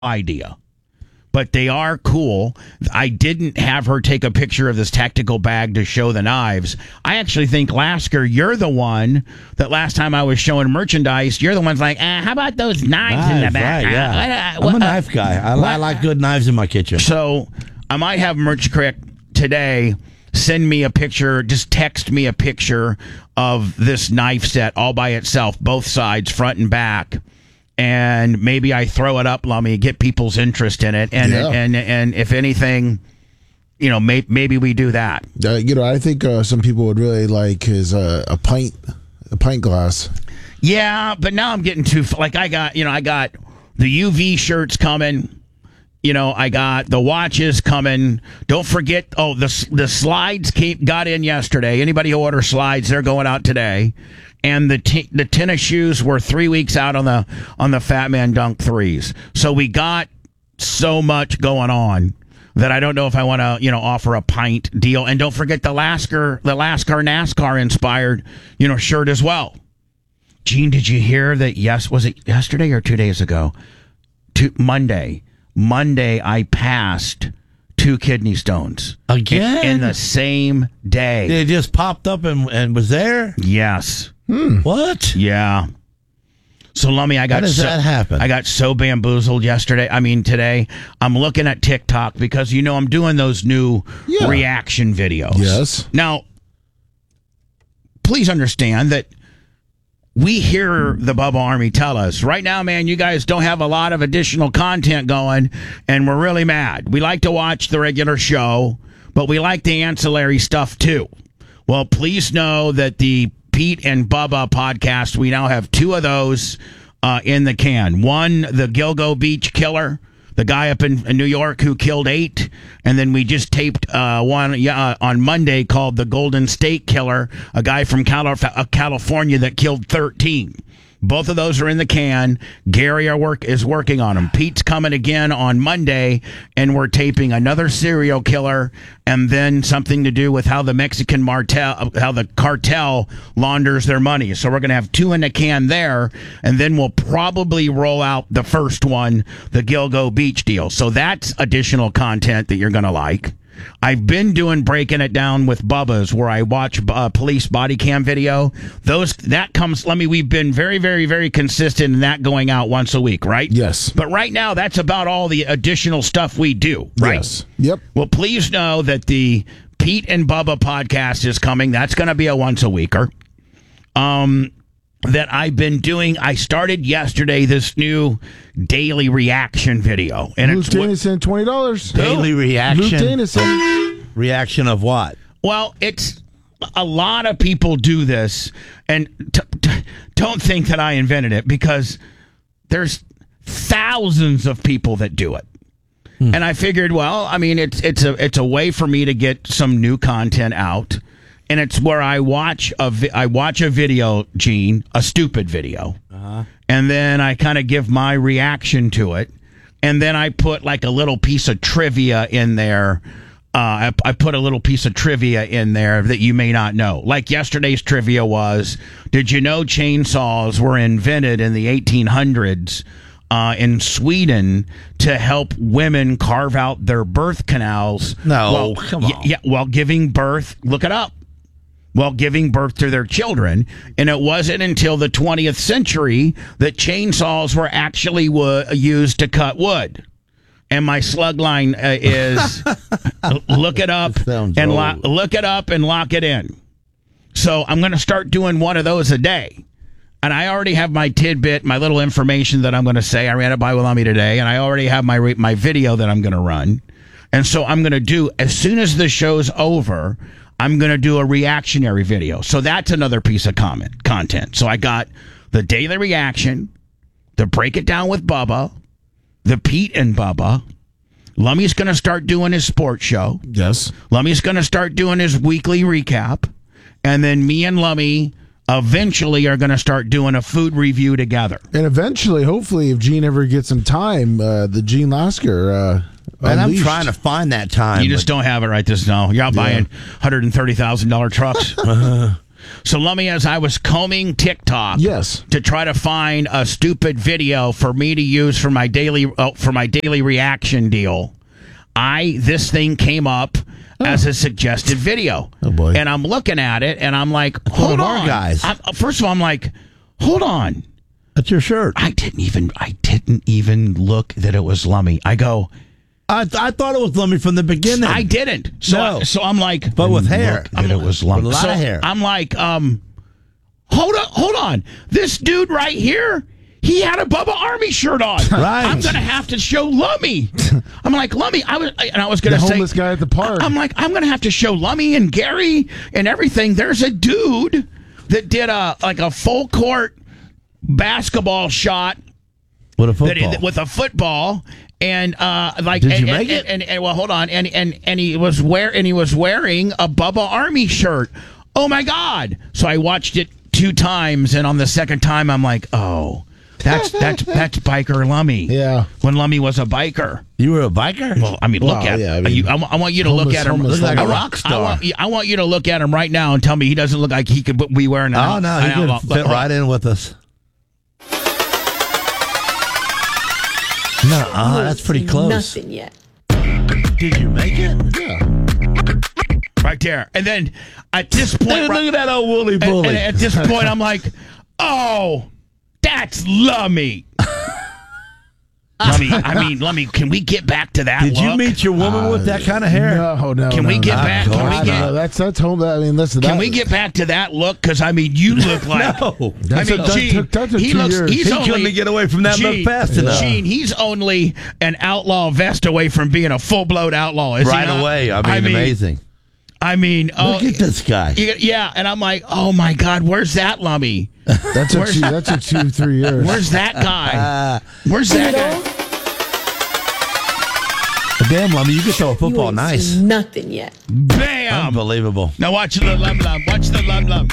idea. But they are cool. I didn't have her take a picture of this tactical bag to show the knives. I actually think, Lasker, you're the one that last time I was showing merchandise, you're the one's like, how about those knives in the back? Right, yeah. I'm a knife guy. I like good knives in my kitchen. So I might have Merch Crick today send me a picture, just text me a picture of this knife set all by itself, both sides, front and back. And maybe I throw it up, Lummy, get people's interest in it, and if anything, maybe we do that. I think some people would really like his a pint glass. Yeah, but now I'm getting too I got the UV shirts coming. I got the watches coming. Don't forget, the slides got in yesterday. Anybody who orders slides, they're going out today. And the tennis shoes were 3 weeks out on the Fat Man Dunk 3s. So we got so much going on that I don't know if I want to, offer a pint deal. And don't forget the Lasker NASCAR inspired, shirt as well. Gene, did you hear that? Yes, was it yesterday or 2 days ago? Monday, I passed 2 kidney stones again in the same day. It just popped up and was there. Yes. What? Yeah. So, Lummy, how does that happen? I got so bamboozled today. I'm looking at TikTok because, I'm doing those new reaction videos. Yes. Now, please understand that we hear the Bubba Army tell us, right now, man, you guys don't have a lot of additional content going, and we're really mad. We like to watch the regular show, but we like the ancillary stuff, too. Well, please know that the Pete and Bubba podcast, we now have 2 of those in the can. One, the Gilgo Beach killer, the guy up in New York who killed 8. And then we just taped one on Monday called the Golden State Killer, a guy from California that killed 13. Both of those are in the can. Gary is working on them. Pete's coming again on Monday, and we're taping another serial killer, and then something to do with how the Mexican cartel launders their money. So we're going to have 2 in the can there, and then we'll probably roll out the first one, the Gilgo Beach deal. So that's additional content that you're going to like. I've been breaking it down with Bubba's, where I watch police body cam video. We've been very, very, very consistent in that going out once a week, right? Yes. But right now, that's about all the additional stuff we do, right? Yes. Yep. Well, please know that the Pete and Bubba podcast is coming. That's going to be a once a weeker. That I've been doing. I started yesterday this new daily reaction video. And Luke Dennison, $20. Daily reaction? Luke Dennison. Reaction of what? Well, it's a lot of people do this, and don't think that I invented it, because there's thousands of people that do it. And I figured, it's a way for me to get some new content out. And it's where I watch a video, Gene, a stupid video, and then I kind of give my reaction to it, and then I put like a little piece of trivia in there. I put a little piece of trivia in there that you may not know. Like yesterday's trivia was, did you know chainsaws were invented in the 1800s in Sweden to help women carve out their birth canals? No, come on. Yeah, while giving birth, look it up. While giving birth to their children. And it wasn't until the 20th century that chainsaws were actually used to cut wood. And my slug line is look it up and look it up and lock it in. So I'm going to start doing one of those a day. And I already have my tidbit, my little information that I'm going to say. I ran it by Wilami today, and I already have my video that I'm going to run. And so I'm going to do, as soon as the show's over, I'm going to do a reactionary video. So that's another piece of content. So I got the daily reaction, the break it down with Bubba, the Pete and Bubba. Lummy's going to start doing his sports show. Yes. Lummy's going to start doing his weekly recap. And then me and Lummy eventually are going to start doing a food review together. And eventually, hopefully, if Gene ever gets some time, the Gene Lasker and I'm trying to find that time. You just don't have it right this now. You're out buying $130,000 trucks. So, Lummy, as I was combing TikTok, Yes. to try to find a stupid video for me to use for my daily reaction deal, this thing came up as a suggested video. Oh, boy. And I'm looking at it, and I'm like, one hold of our on, guys. First of all, I'm like, hold on. That's your shirt. I didn't even look that it was Lummy. I go, I thought it was Lummy from the beginning. I didn't. So No. so I'm like, But with hair. look that it was Lummy. With a lot of hair. I'm like, hold on. This dude right here, he had a Bubba Army shirt on. Right. I'm gonna have to show Lummy. I'm like, Lummy. I was The gonna say, homeless guy at the park. I'm like, I'm gonna have to show Lummy and Gary and everything. There's a dude that did a full court basketball shot with a football. with a football. And Did you make it? And well, hold on. And he was wearing a Bubba Army shirt. Oh my God! So I watched it 2 times, and on the second time, I'm like, oh, that's biker Lummy. Yeah. When Lummy was a biker. You were a biker? Well, I mean, look Well, at. yeah, I mean, I want you to look at him. homeless, Look like a homeless. rock star. I want you to look at him right now and tell me he doesn't look like he could be wearing. Oh, no, he an could fit right in with us. No, that's pretty close. Nothing yet. Did you make it? Yeah. Right there, and then at this point, Look at that old woolly bully. and at this point, I'm like, oh, that's Lummy. Lummy, can we get back to that Did you look? meet your woman with that kind of hair? No. Can we get back? Can we get? That's home. I mean, Can we get back to that look? Because I mean, you look like. No. That took 2 years. He's He only, couldn't get away from that look fast enough. Gene, he's only an outlaw vest away from being a full-blown outlaw. Is he Right not? away. I mean, amazing. I mean, Look at this guy. Yeah, and I'm like, oh my God, where's that Lummy? That took 2-3 years. Where's that guy? Where's that guy? Damn, Lummy, you can throw a You football ain't nice. seen nothing yet. Bam! Unbelievable. Now watch the lum. Watch the lum.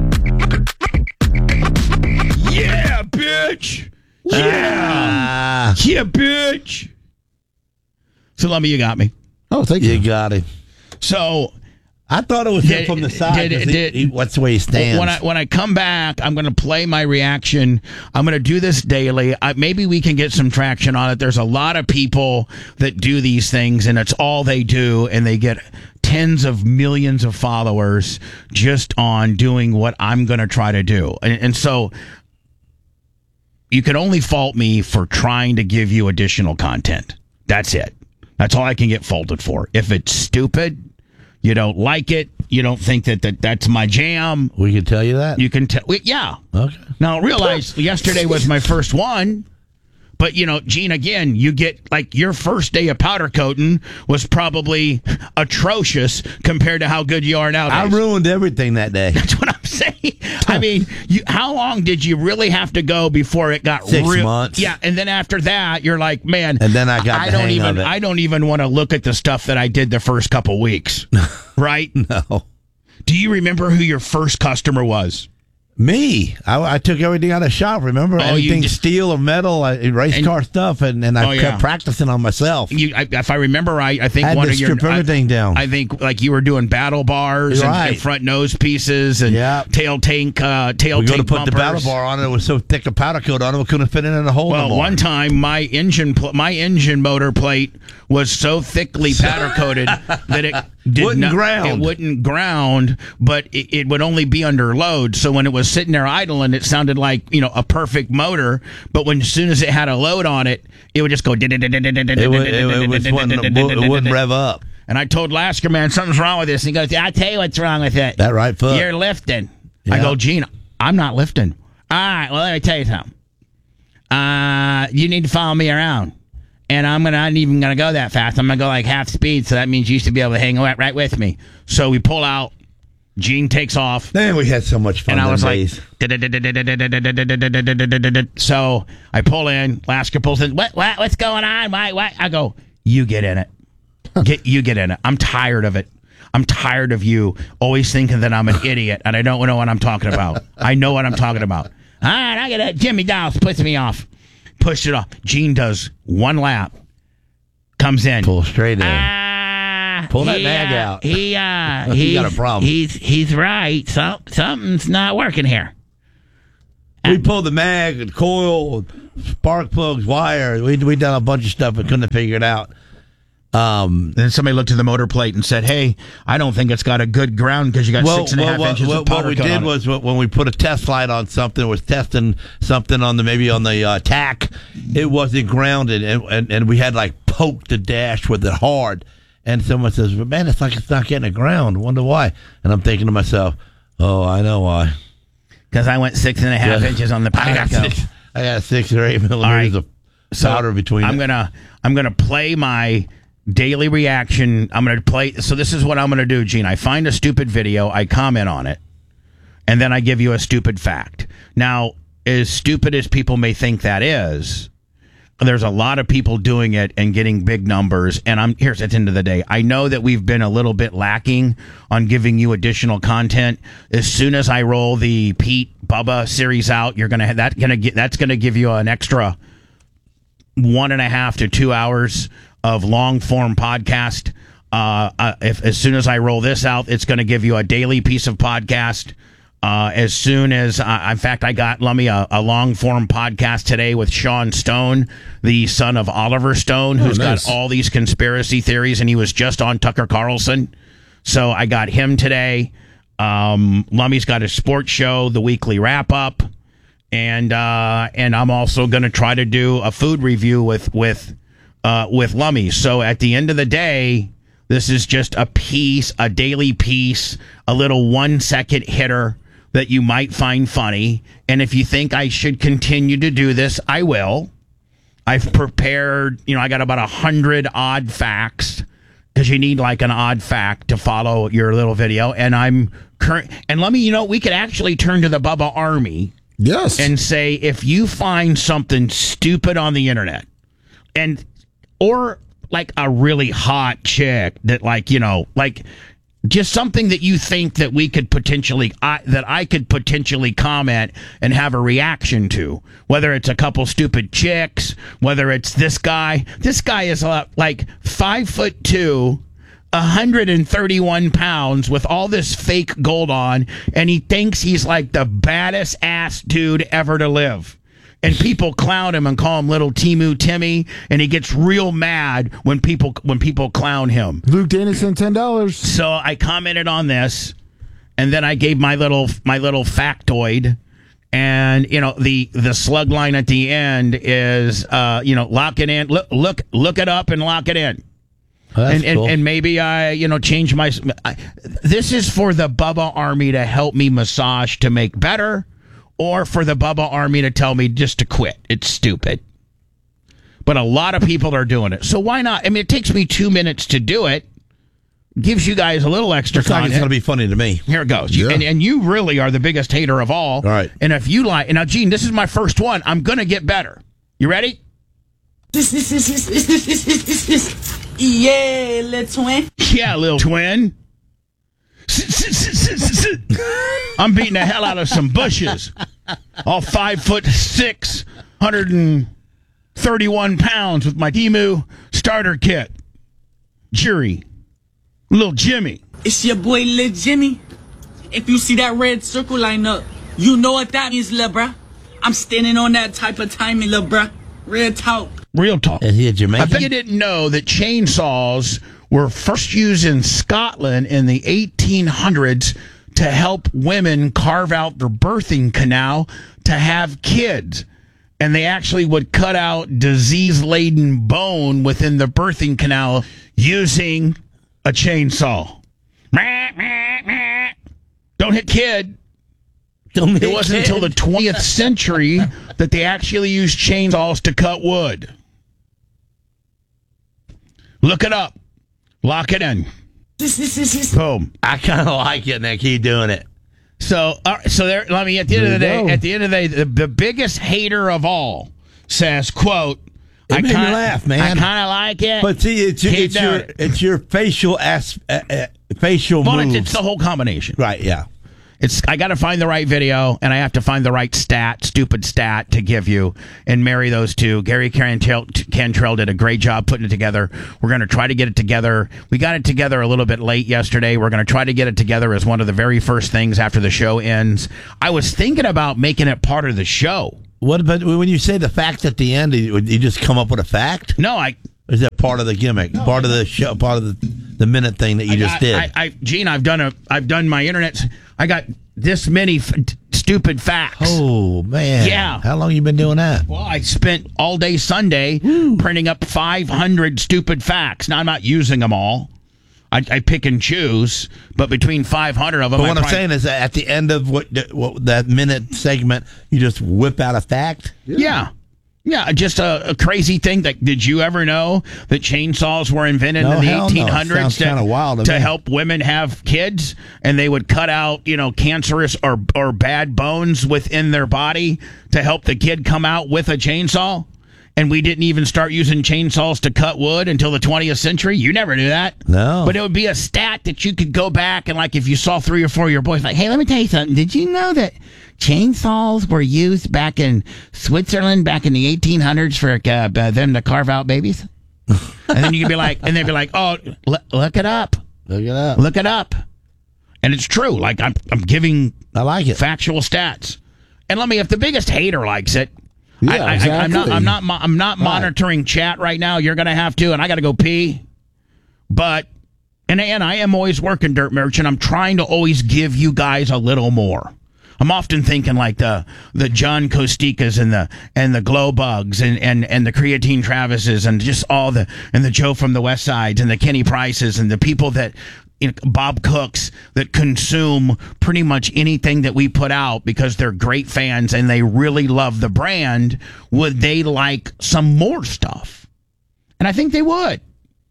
Yeah, bitch. Yeah. Yeah, bitch. So, Lummy, you got me. Oh, thank you. You got him. So, I thought it was him from the side. What's the way he stands? when I come back, I'm going to play my reaction. I'm going to do this daily. Maybe we can get some traction on it. There's a lot of people that do these things, and it's all they do, and they get tens of millions of followers just on doing what I'm going to try to do. And so you can only fault me for trying to give you additional content. That's it. That's all I can get faulted for. If it's stupid, you don't like it, you don't think that's my jam, We can tell you that? you can tell. Yeah. Okay. Now, realize yesterday was my first one. But, Gene, again, you get, like, your first day of powder coating was probably atrocious compared to how good you are nowadays. I ruined everything that day. That's what I'm saying. I mean, how long did you really have to go before it got 6 months. Yeah, and then after that, you're like, man. And then I got the hang of it. I don't even want to look at the stuff that I did the first couple weeks. Right? No. Do you remember who your first customer was? Me. I took everything out of the shop, remember? Anything steel or metal, race car stuff, and I kept practicing on myself. If I remember right, I think had to strip everything down. I think like you were doing battle bars and front nose pieces and tail tank We go to put bumpers. the battle bar on it. It was so thick a powder coat on it, we couldn't fit it in a hole. Well, one time my engine motor plate was so thickly powder coated that it wouldn't ground. It wouldn't ground, but it would only be under load. So when it was sitting there idling, it sounded like a perfect motor. But as soon as it had a load on it, it would just go. It wouldn't rev up. And I told Lasker, man, something's wrong with this. And he goes, I tell you what's wrong with it. That right foot. You're lifting. Yeah. I go, Gene, I'm not lifting. All right, well, let me tell you something. You need to follow me around. And I'm not even going to go that fast. I'm going to go like half speed, so that means you should be able to hang right with me. So we pull out. Gene takes off. Man, we had so much fun. And I was days. So I pull in. Lasker pulls in. What's going on? Why? I go, you get in it. You get in it. I'm tired of it. I'm tired of you always thinking that I'm an idiot and I don't know what I'm talking about. I know what I'm talking about. All right, I get it. Jimmy Dawes puts me off. Pushed it off. Gene does one lap. Comes in. Pull straight in. Pull that mag out. He got a problem. He's right. Something's not working here. We pulled the mag and coil, spark plugs, wire. We done a bunch of stuff and couldn't figure it out. Then somebody looked at the motor plate and said, "Hey, I don't think it's got a good ground because you got 6.5 inches of powder." What we did was when we put a test light on something, was testing something on the tack. It wasn't grounded, and we had like poked the dash with it hard. And someone says, "Man, it's like it's not getting a ground. Wonder why?" And I'm thinking to myself, "Oh, I know why. Because I went 6.5 inches on the powder coat. I got 6 or 8 millimeters of powder between. I'm gonna play my daily reaction. I'm going to play. So this is what I'm going to do, Gene. I find a stupid video, I comment on it, and then I give you a stupid fact. Now, as stupid as people may think that is, there's a lot of people doing it and getting big numbers. And here's at the end of the day, I know that we've been a little bit lacking on giving you additional content. As soon as I roll the Pete Bubba series out, that's gonna give you an extra 1.5 to 2 hours of long form podcast. As soon as I roll this out, it's going to give you a daily piece of podcast. As soon as, in fact, I got Lummy a long form podcast today with Sean Stone, the son of Oliver Stone, who's got all these conspiracy theories, and he was just on Tucker Carlson. So I got him today. Lummy's got a sports show, the weekly wrap up, and I'm also going to try to do a food review with Lummy. So at the end of the day, this is just a daily piece, a little 1 second hitter that you might find funny. And if you think I should continue to do this, I will. I've prepared, I got about 100 odd facts, because you need like an odd fact to follow your little video. And and Lummy, we could actually turn to the Bubba Army. Yes. And say, if you find something stupid on the internet, or like a really hot chick that just something that you think that we could potentially, that I could potentially comment and have a reaction to, whether it's a couple stupid chicks, whether it's this guy is like 5'2", 131 pounds with all this fake gold on, and he thinks he's like the baddest ass dude ever to live. And people clown him and call him Little Timu Timmy, and he gets real mad when people clown him. Luke Dana sent $10. So I commented on this, and then I gave my little factoid, and the slug line at the end is lock it in, look it up and lock it in. Oh, that's cool. And maybe I change my. This is for the Bubba Army to help me massage to make better. Or for the Bubba Army to tell me just to quit. It's stupid. But a lot of people are doing it. So why not? I mean, it takes me 2 minutes to do it. Gives you guys a little extra content. It's going to be funny to me. Here it goes. Yeah. And you really are the biggest hater of all. All right. And if you like... And now, Gene, this is my first one. I'm going to get better. You ready? Yeah, little twin. Yeah, little twin. I'm beating the hell out of some bushes. All 5'6", 131 pounds with my Timu starter kit. Jury. Little Jimmy. It's your boy, Lil Jimmy. If you see that red circle line up, you know what that means, lil' bruh. I'm standing on that type of timing, lil' bruh. Real talk. Real talk. Is he a Jamaican? I bet you didn't know that chainsaws were first used in Scotland in the 1800s to help women carve out their birthing canal to have kids. And they actually would cut out disease-laden bone within the birthing canal using a chainsaw. Don't hit kid. It wasn't until the 20th century that they actually used chainsaws to cut wood. Look it up. Lock it in. Boom. I kind of like it, and keep doing it. So there. Let me. At the end of the day, the biggest hater of all says, "quote It made me laugh, man. I kind of like it." But see, it's your facial facial well, moves. it's the whole combination, right? Yeah. I got to find the right video, and I have to find the right stupid stat to give you, and marry those two. Gary Cantrell did a great job putting it together. We're going to try to get it together. We got it together a little bit late yesterday. We're going to try to get it together as one of the very first things after the show ends. I was thinking about making it part of the show. What about when you say the fact at the end? You just come up with a fact? No, Or is that part of the gimmick? Part of the show? Part of the minute thing that you just did? Gene, I've done my internet. I got this many stupid facts. Oh man! Yeah. How long you been doing that? Well, I spent all day Sunday printing up 500 stupid facts. Now I'm not using them all. I pick and choose, but between 500 of them. But what I'm saying is that at the end of what that minute segment, you just whip out a fact. Yeah. Yeah, just a crazy thing. Did you ever know that chainsaws were invented in the 1800s Sounds wild to me. help women have kids? And they would cut out, cancerous or bad bones within their body to help the kid come out with a chainsaw? And we didn't even start using chainsaws to cut wood until the 20th century? You never knew that. No. But it would be a stat that you could go back and, like, if you saw 3 or 4 of your boys, like, hey, let me tell you something. Did you know that chainsaws were used back in Switzerland back in the 1800s for them to carve out babies? And then you could be like, and they'd be like, oh, look it up. Look it up. Look it up. And it's true. Like, I'm giving I like it. factual stats. And if the biggest hater likes it, Yeah, exactly. I'm not monitoring chat right now. You're going to have to, and I got to go pee. But, and I am always working, Dirt Merchant. I'm trying to always give you guys a little more. I'm often thinking like the John Costikas and the Glow Bugs and the Creatine Travises and just all the Joe from the West Sides and the Kenny Prices and the people that, Bob Cooks, that consume pretty much anything that we put out because they're great fans and they really love the brand. Would they like some more stuff? And I think they would.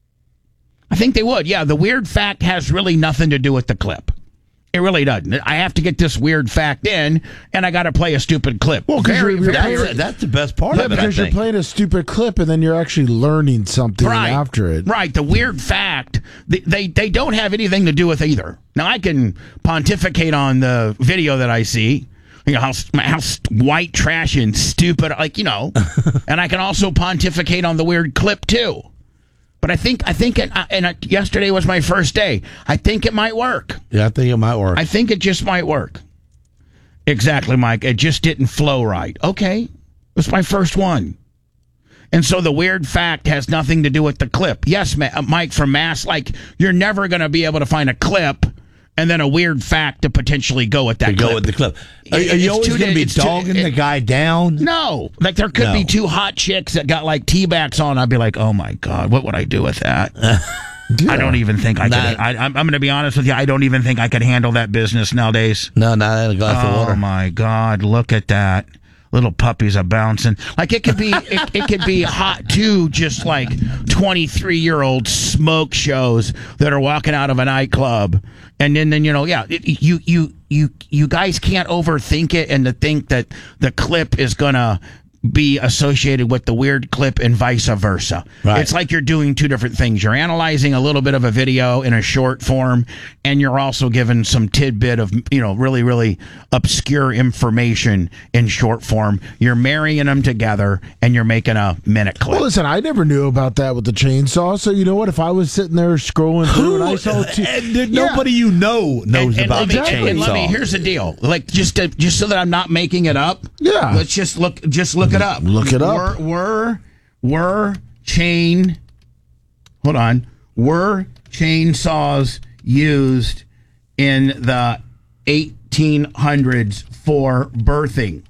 Yeah, the weird fact has really nothing to do with the clip. It really doesn't. I have to get this weird fact in, and I got to play a stupid clip. Well, because that's the best part of it. because you're playing a stupid clip, and then you're actually learning something after it. Right. The weird fact, they don't have anything to do with either. Now, I can pontificate on the video that I see, how white trash and stupid, and I can also pontificate on the weird clip, too. But I think yesterday was my first day. I think it might work. Yeah, I think it might work. I think it just might work. Exactly, Mike. It just didn't flow right. Okay. It was my first one. And so the weird fact has nothing to do with the clip. Yes, Mike from Mass, you're never going to be able to find a clip and then a weird fact to potentially go with that clip. Go with the clip. Are you always going to be dogging the guy down? No. There could be two hot chicks that got T-backs on. I'd be like, oh my God, what would I do with that? I don't even think I could. I'm going to be honest with you. I don't even think I could handle that business nowadays. No, not in a glass of water. Oh my God, look at that. Little puppies are bouncing. It could be it could be hot too, just 23-year-old smoke shows that are walking out of a nightclub. And then you guys can't overthink it and to think that the clip is gonna be associated with the weird clip and vice versa. Right. It's like you're doing two different things. You're analyzing a little bit of a video in a short form, and you're also given some tidbit of, really, really obscure information in short form. You're marrying them together, and you're making a minute clip. Well, listen, I never knew about that with the chainsaw. So you know what? If I was sitting there scrolling through and I saw nobody knows about the chainsaw. And let me, here's the deal. Just so that I'm not making it up. Yeah. Let's just look it up. Look it up. Were chainsaws used in the 1800s for birthing?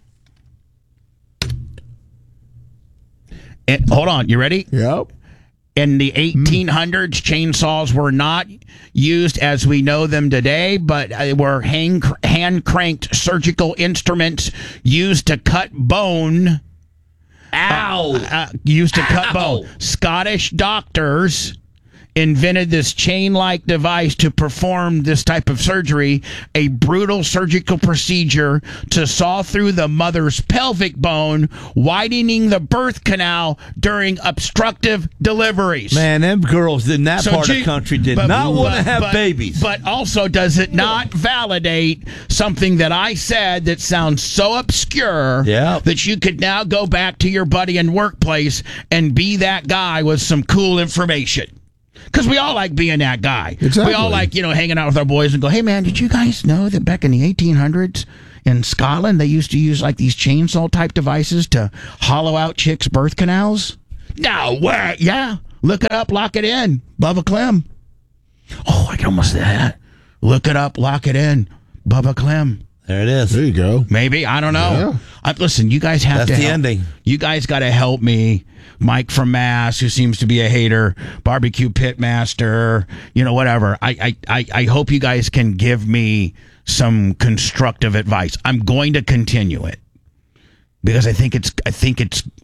And, hold on, you ready? Yep. In the 1800s, chainsaws were not used as we know them today, but were hand-cranked surgical instruments used to cut bone. Used to cut bone. Scottish doctors invented this chain-like device to perform this type of surgery, a brutal surgical procedure to saw through the mother's pelvic bone, widening the birth canal during obstructive deliveries. Man, them girls in that part of the country did not want to have babies. But also, does it not validate something that I said that sounds so obscure that you could now go back to your buddy and workplace and be that guy with some cool information? Because we all like being that guy. Exactly. We all like, hanging out with our boys and go, hey, man, did you guys know that back in the 1800s in Scotland, they used to use like these chainsaw-type devices to hollow out chicks' birth canals? No way. Yeah. Look it up, lock it in. Bubba Clem. Oh, I can almost say that. Look it up, lock it in. Bubba Clem. There it is. There you go. Maybe. I don't know. Listen, you guys have to That's the help. ending. You guys got to help me. Mike from Mass, who seems to be a hater, Barbecue Pitmaster, whatever. I hope you guys can give me some constructive advice. I'm going to continue it because I think it's good. I think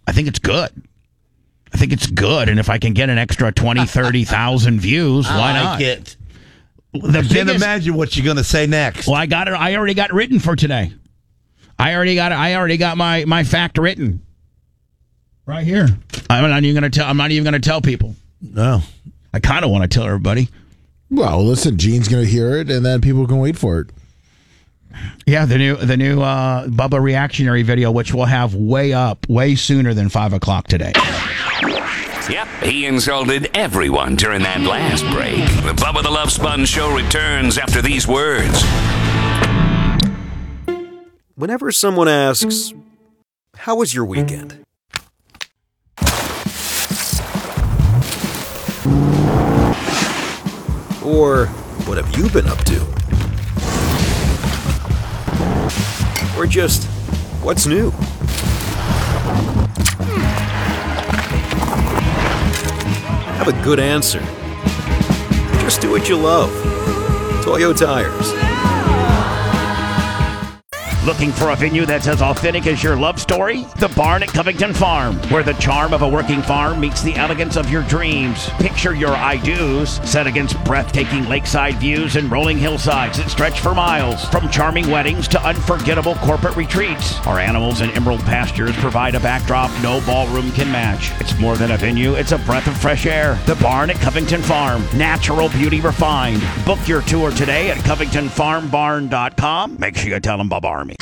it's good, and if I can get an extra 20, 30,000 views, why not? I can't imagine what you're going to say next. Well, I got it. I already got it written for today. I already got my fact written right here. I'm not even going to tell people. No, I kind of want to tell everybody. Well, listen, Gene's going to hear it, and then people can wait for it. Yeah, the new Bubba reactionary video, which we'll have way sooner than 5 o'clock today. Yep, he insulted everyone during that last break. The Bubba the Love Sponge Show returns after these words. Whenever someone asks, "How was your weekend?" Or, "What have you been up to?" Or just, "What's new?" Have a good answer. Just do what you love. Toyo Tires. Looking for a venue that's as authentic as your love story? The Barn at Covington Farm, where the charm of a working farm meets the elegance of your dreams. Picture your I-dos set against breathtaking lakeside views and rolling hillsides that stretch for miles. From charming weddings to unforgettable corporate retreats, our animals and emerald pastures provide a backdrop no ballroom can match. It's more than a venue, it's a breath of fresh air. The Barn at Covington Farm, natural beauty refined. Book your tour today at CovingtonFarmBarn.com. Make sure you tell them Bubba Army